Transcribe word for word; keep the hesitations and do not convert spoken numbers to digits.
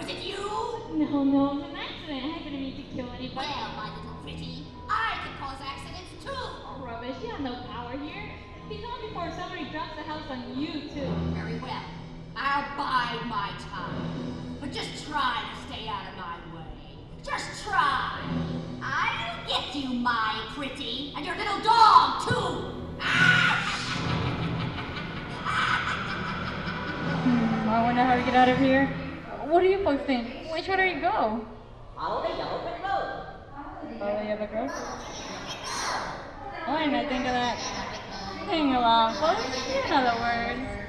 Was it you? No, no, it was an accident. I didn't mean to kill anybody. Well, my little pretty, I can cause accidents too. Oh, rubbish. You have no power here. Be gone before somebody drops the house on you, too. Very well. I'll bide my time. But just try to stay out of my way. Just try. I'll get you, my pretty, and your little dog, too. Hmm, I wonder how to get out of here. What do you folks think? Which way do you go? Follow the yellow brick road. Follow the yellow road? Why didn't I think of that? Hang along, folks. You know the words.